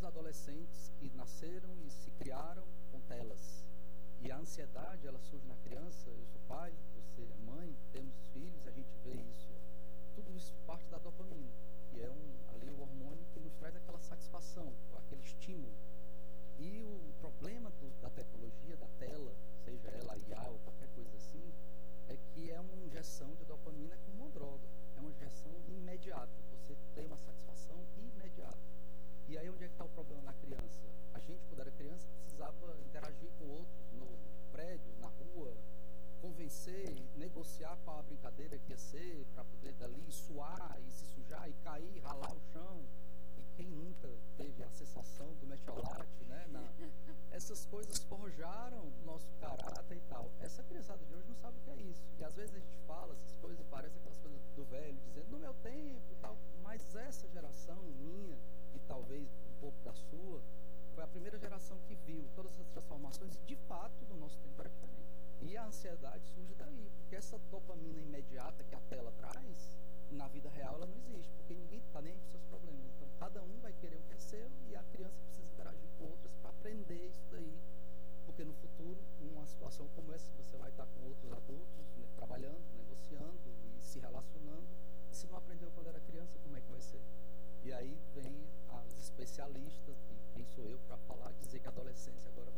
adolescentes que nasceram e se criaram com telas. E a ansiedade, ela surge na criança. Eu sou pai, você é mãe, temos filhos, a gente vê isso. Tudo isso parte da dopamina, que é ali o hormônio que nos traz aquela satisfação, aquele estímulo. E o problema da tecnologia, da tela, seja ela IA ou qualquer coisa assim, é que é uma injeção de dopamina como uma droga. É uma injeção imediata. Você tem uma satisfação imediata. E aí onde é que está o problema na criança? A gente, quando era criança, precisava interagir com outros no prédio, na rua, convencer, negociar qual a brincadeira que ia ser, para poder dali suar e se sujar e cair, ralar o chão. E quem nunca teve a sensação do metiolate, né? Essas coisas forjaram nosso caráter e tal. Essa criançada de hoje não sabe o que é isso. E às vezes a gente fala essas coisas e parece aquelas coisas do velho, dizendo, no meu tempo e tal. Mas essa geração minha, e talvez um pouco da sua, foi a primeira geração que viu todas essas transformações e, de fato, no nosso tempo era diferente. E a ansiedade surge daí, porque essa dopamina imediata que a tela traz, na vida real ela não existe, porque ninguém está nem aí com seus problemas. Então, cada um vai querer o que é seu e a criança precisa interagir com outras para aprender isso daí. Porque no futuro, uma situação como essa, você vai estar com outros adultos, né, trabalhando, negociando e se relacionando. E se não aprendeu quando era criança, como é que vai ser? E aí vem as especialistas, e quem sou eu para falar, dizer que a adolescência agora